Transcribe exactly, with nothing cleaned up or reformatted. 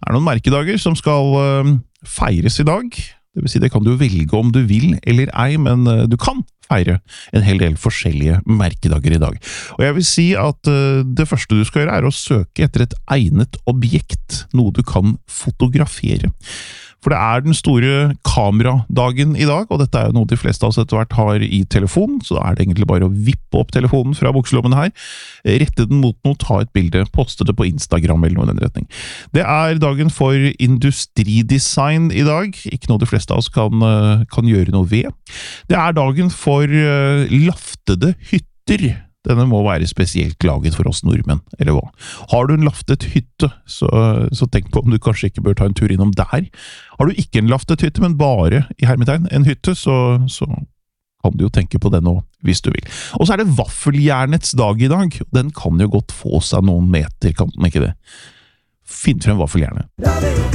er noen merkedager som skal uh, feires i dag. Det vil si, det kan du velge om du vil eller ei, men uh, du kan feire en hel del forskjellige merkedager i dag. Og jeg vil si at uh, det første du skal gjøre er å søke etter et egnet objekt, noe du kan fotografere. For det er den store kameradagen i dag, og dette er jo noe de fleste av oss etter hvert har i telefonen, så da er det egentlig bare å vippe opp telefonen fra bukselommen her, rette den mot noe, ta et bilde, poste det på Instagram eller noe i den retning. Det er dagen for industridesign i dag, ikke noe de fleste av oss kan, kan gjøre noe ved. Det er dagen for laftede hytter. Denne må være spesielt laget for oss nordmenn, eller hva? Har du en laftet hytte, så, så tenk på om du kanskje ikke bør ta en tur innom der. Har du ikke en laftet hytte, men bare, i hermetegn, en hytte, så, så kan du jo tenke på den også, hvis du vil. Og så er det vaffeljernets dag i dag, og den kan jo godt få seg noen meter, kan den ikke det? Finn frem vaffeljernet.